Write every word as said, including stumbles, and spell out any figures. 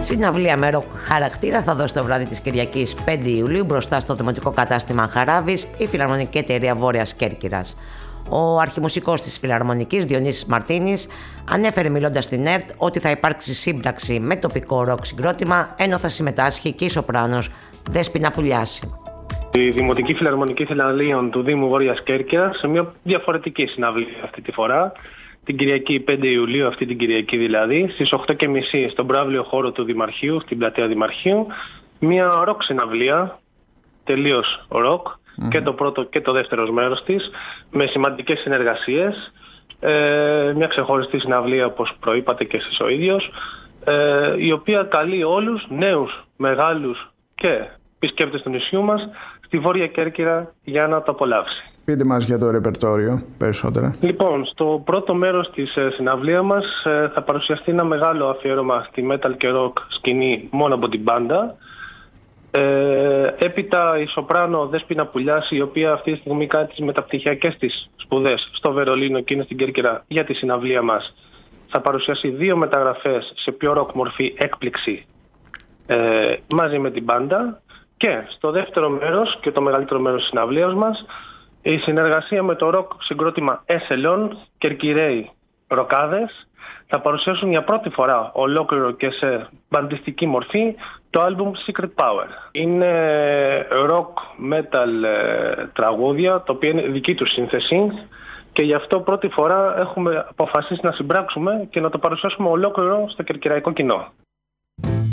Συναυλία με ροκ χαρακτήρα θα δώσει το βράδυ της Κυριακής πέντε Ιουλίου μπροστά στο θεματικό κατάστημα Χαράβης η Φιλαρμονική Εταιρεία Βόρειας Κέρκυρας. Ο αρχιμουσικός της Φιλαρμονικής, Διονύσης Μαρτίνης, ανέφερε μιλώντας στην ΕΡΤ ότι θα υπάρξει σύμπραξη με τοπικό ροκ συγκρότημα, ενώ θα συμμετάσχει και η σοπράνος Δέσποινα Πουλιάση. Η Δημοτική Φιλαρμονική Θελαλίων του Δήμου Βόρειας Κέρκυρας σε μια διαφορετική συναυλία αυτή τη φορά. Την Κυριακή πέντε Ιουλίου, αυτή την Κυριακή δηλαδή, στις οκτώ και μισή στον Μπράβλιο χώρο του Δημαρχείου, στην πλατεία Δημαρχείου, μια ροκ συναυλία, τελείως ροκ, mm-hmm. και το πρώτο και το δεύτερο μέρος της, με σημαντικές συνεργασίες, ε, μια ξεχωριστή συναυλία όπως προείπατε και εσείς ο ίδιος, ε, η οποία καλεί όλους, νέους, μεγάλους και επισκέπτες του νησιού μας, στη Βόρεια Κέρκυρα για να το απολαύσει. Πείτε μας για το ρεπερτόριο περισσότερα. Λοιπόν, στο πρώτο μέρος της ε, συναυλία μας ε, θα παρουσιαστεί ένα μεγάλο αφιέρωμα στη metal και rock σκηνή μόνο από την μπάντα. Ε, έπειτα η σοπράνο Δέσποινα Πουλιάση, η οποία αυτή τη στιγμή κάνει τις μεταπτυχιακές της σπουδές στο Βερολίνο και είναι στην Κέρκυρα για τη συναυλία μας, θα παρουσιάσει δύο μεταγραφές σε πιο rock μορφή έκπληξη ε, μαζί με την μπάντα. Και στο δεύτερο μέρος και το μεγαλύτερο μέρος της συναυλίας μας, η συνεργασία με το ροκ συγκρότημα Εσελών, Κερκυραίοι Ροκάδες, θα παρουσιάσουν για πρώτη φορά ολόκληρο και σε μπαντιστική μορφή το άλμπουμ Secret Power. Είναι rock metal ε, τραγούδια, το οποίο είναι δική του σύνθεση και γι' αυτό πρώτη φορά έχουμε αποφασίσει να συμπράξουμε και να το παρουσιάσουμε ολόκληρο στο κερκυραϊκό κοινό.